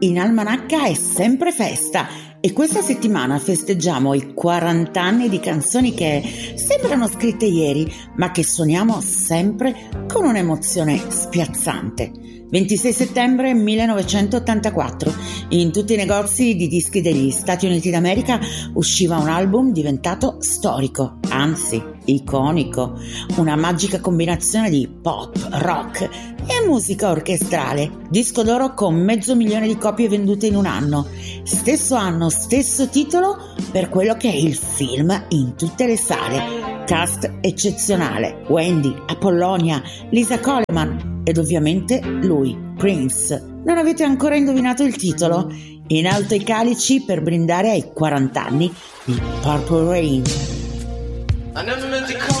in almanacca è sempre festa e questa settimana festeggiamo i 40 anni di canzoni che sembrano scritte ieri, ma che suoniamo sempre con un'emozione spiazzante. 26 settembre 1984, in tutti i negozi di dischi degli Stati Uniti d'America usciva un album diventato storico, anzi iconico, una magica combinazione di pop, rock e musica orchestrale, disco d'oro con 500.000 di copie vendute in un anno, stesso anno, stesso titolo per quello che è il film in tutte le sale, cast eccezionale, Wendy, Apollonia, Lisa Coleman ed ovviamente lui, Prince. Non avete ancora indovinato il titolo? In alto i calici per brindare ai 40 anni di Purple Rain. I never meant to call